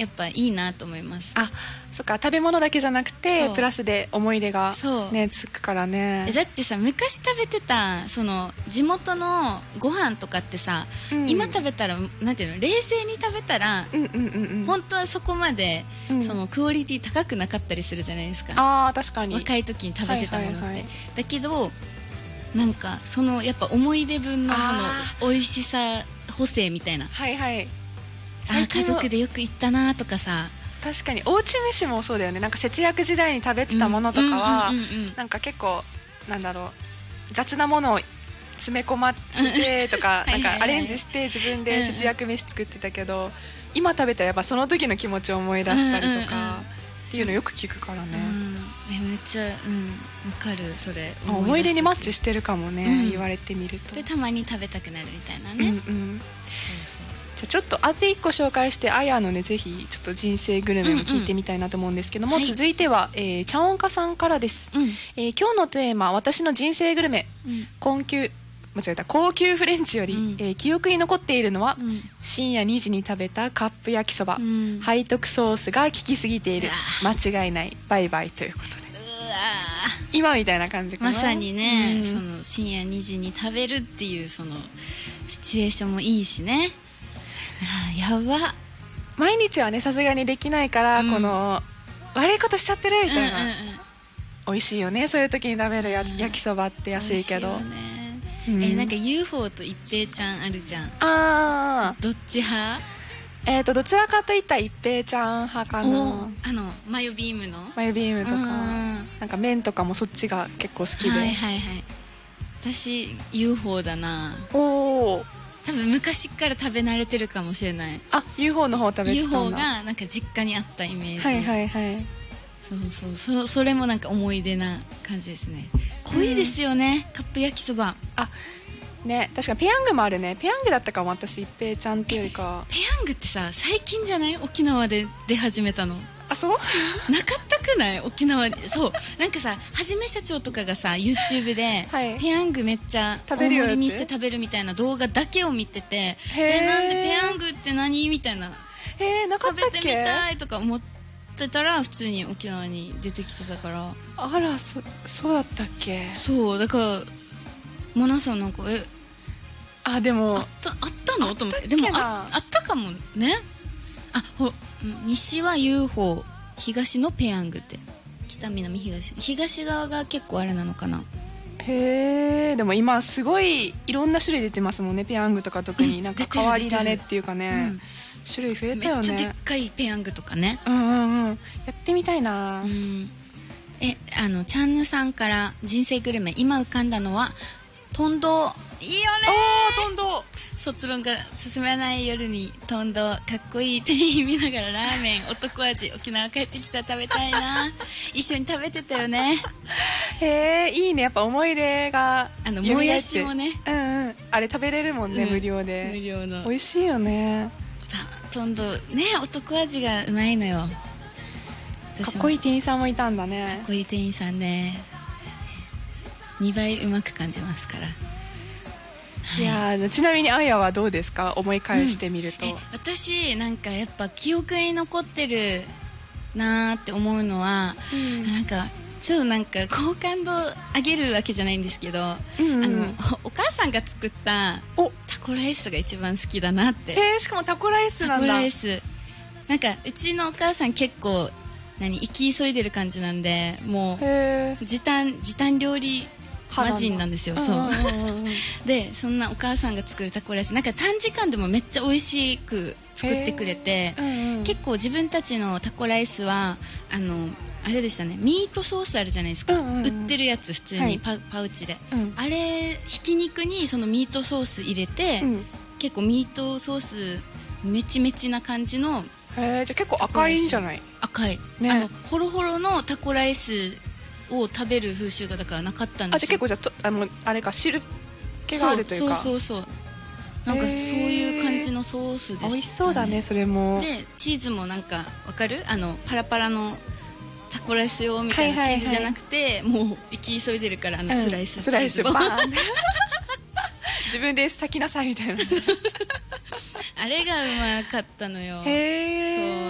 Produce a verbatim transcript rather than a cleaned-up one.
やっぱいいなと思います。 あ、そっか、食べ物だけじゃなくてプラスで思い出が、ね、つくからね。 だってさ、昔食べてたその地元のご飯とかってさ、うん、今食べたらなんていうの、冷静に食べたら、うんうんうんうん、本当はそこまで、うん、そのクオリティ高くなかったりするじゃないですか。 あ、確かに若い時に食べてたものって、はいはいはい、だけどなんかそのやっぱ思い出分のその美味しさ補正みたいな、はいはい、あ、家族でよく行ったなとかさ。 確かにおうち飯もそうだよね。なんか節約時代に食べてたものとかはなんか結構なんだろう、雑なものを詰め込まってとかなんかアレンジして自分で節約飯作ってたけど、今食べたらやっぱその時の気持ちを思い出したりとかっていうのよく聞くからね。 え、めっちゃ、うん、分かる。それ思い出にマッチしてるかもね、うん、言われてみると。 でたまに食べたくなるみたいなね、うんうん、 そうそう。じゃあちょっとあといっこ紹介してあやのね、ぜひちょっと人生グルメも聞いてみたいなと思うんですけども、うんうん、続いては、えー、チャオンカさんからです、うん、えー、今日のテーマ、私の人生グルメ、うん、高級間違えた高級フレンチより、うん、えー、記憶に残っているのは、うん、深夜にじに食べたカップ焼きそば、うん、背徳ソースが効きすぎている、間違いない、バイバイということで、今みたいな感じかな。 まさにね、うん、その深夜にじに食べるっていうそのシチュエーションもいいしね。あ、やば。 毎日はねさすがにできないから、うん、この悪いことしちゃってるみたいな、うんうんうん、美味しいよね、そういう時に食べるやつ、うん、焼きそばって安いけど、 ね、うん、え、なんか ユーフォー と一平ちゃんあるじゃん。 あー、どっち派？ えーとどちらかといったら一平ちゃん派かな。 あのマヨビームのマヨビームとか、なんか麺とかもそっちが結構好きで、 はいはいはい、私 ユーフォー だな。 おお、 多分昔から食べ慣れてるかもしれない。 あ、ユーフォー の方食べてたんだ。 ユーフォー がなんか実家にあったイメージ。 はいはいはい、 そうそう、 そ, それもなんか思い出な感じですね。濃いですよね、うん、カップ焼きそば。 あ、ね、確かにペヤングもあるね。ペヤングだったかも、私一平ちゃんっていうよりか。 ペヤングってさ、最近じゃない？沖縄で出始めたの。 あ、そうなかったくない？沖縄に。そうなんかさ、はじめ社長とかがさ YouTube で、はい、ペヤングめっちゃ大盛りにして食べるみたいな動画だけを見てて、え、なんでペヤングって何みたいな、 えー、なかったっけ？ 食べてみたいとか思ってたら普通に沖縄に出てきてたから。 あら、 そ, そうだったっけ？ そうだからモナさんなんか、え、 あ、でもあったあったのと思って。でも あ, あったかもね。あ、ほ、西は ユーフォー、 東のペヤングって、北南東、東側が結構あれなのかな。 へえ。でも今すごいいろんな種類出てますもんね、ペヤングとか。特になんか変わり種っていうかね、うん、種類増えたよね。 めっちゃでっかいペヤングとかね。 うんうんうん、やってみたいな、うん、 え、あのチャンヌさんから人生グルメ、今浮かんだのはトンドー。いいよねー、トンドー。 卒論が進めない夜にトンドー、かっこいい店員見ながらラーメン男味、沖縄帰ってきたら食べたいな一緒に食べてたよね。 へえ、いいね。やっぱ思い出が、 あのもやしもね、 うんうん、あれ食べれるもんね、うん、無料で。 無料の美味しいよね。 トンドーね、男味がうまいのよ。 かっこいい店員さんもいたんだね。 かっこいい店員さんね、にばいうまく感じますから。 いや、ちなみにあやはどうですか、思い返してみると。うん、 私なんかやっぱ記憶に残ってるなーって思うのは、うん、なんかちょっとなんか好感度上げるわけじゃないんですけど、うんうん、あのお母さんが作ったタコライスが一番好きだなって。 へー、しかもタコライスなんだ。 タコライスなんかうちのお母さん結構何生き急いでる感じなんで、もう時短時短料理マジンなんですよ。そうで、そんなお母さんが作るタコライス、なんか短時間でもめっちゃ美味しく作ってくれて、うんうん、結構自分たちのタコライスはあのあれでしたね、ミートソースあるじゃないですか、うんうんうん、売ってるやつ普通に パ,、はい、パウチで、うん、あれひき肉にそのミートソース入れて、うん、結構ミートソースめちめちな感じの。 へー、じゃあ結構赤いんじゃない？ 赤い、ね、あのホロホロのタコライスを食べる風習がだからなかったんですよ。 あ、じゃあ結構じゃあと あ, もうあれか汁気があるというか。 そうそうそうそう、なんかそういう感じのソースでしたね。 美味しそうだね、それも。 でチーズもなんかわかる、あのパラパラのタコライス用みたいなチーズじゃなくて、はいはいはい、もう行き急いでるからあのスライスチーズを、うん、バーン自分で裂きなさいみたいなあれがうまかったのよ。 へー、 そう